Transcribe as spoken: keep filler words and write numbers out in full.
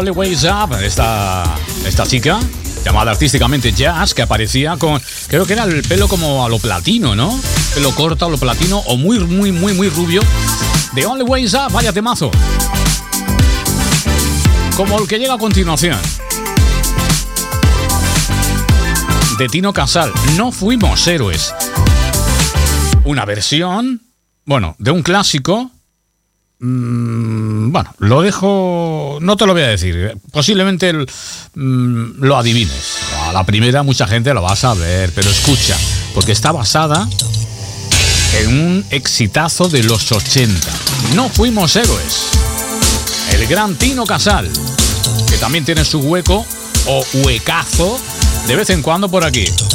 Always Up, esta, esta chica llamada artísticamente Jazz, que aparecía con, creo que era el pelo como a lo platino, ¿no? Pelo corto a lo platino o muy, muy, muy, muy rubio. The Always Up, vaya temazo. Como el que llega a continuación, de Tino Casal, No Fuimos Héroes. Una versión, bueno, de un clásico. Mmm, bueno, lo dejo, no te lo voy a decir. Posiblemente el, mmm, lo adivines. A la primera mucha gente lo va a saber, pero escucha, porque está basada en un exitazo de los ochenta. No Fuimos Héroes. El gran Tino Casal, que también tiene su hueco o huecazo de vez en cuando por aquí.